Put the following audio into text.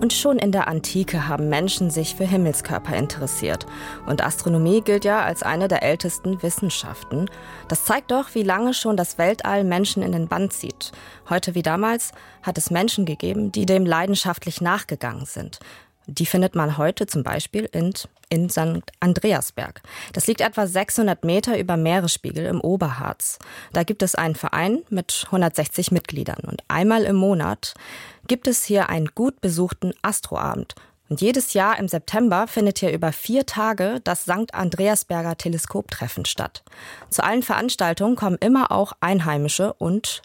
Und schon in der Antike haben Menschen sich für Himmelskörper interessiert. Und Astronomie gilt ja als eine der ältesten Wissenschaften. Das zeigt doch, wie lange schon das Weltall Menschen in den Bann zieht. Heute wie damals hat es Menschen gegeben, die dem leidenschaftlich nachgegangen sind. Die findet man heute zum Beispiel in St. Andreasberg. Das liegt etwa 600 Meter über Meeresspiegel im Oberharz. Da gibt es einen Verein mit 160 Mitgliedern. Und einmal im Monat gibt es hier einen gut besuchten Astroabend. Und jedes Jahr im September findet hier über 4 Tage das St. Andreasberger Teleskoptreffen statt. Zu allen Veranstaltungen kommen immer auch Einheimische und